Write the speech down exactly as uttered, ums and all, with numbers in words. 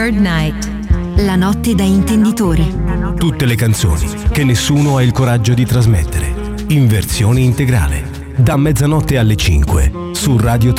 Third Night. La notte da intenditore. Tutte le canzoni che nessuno ha il coraggio di trasmettere. In versione integrale. Da mezzanotte alle cinque su Radio tre.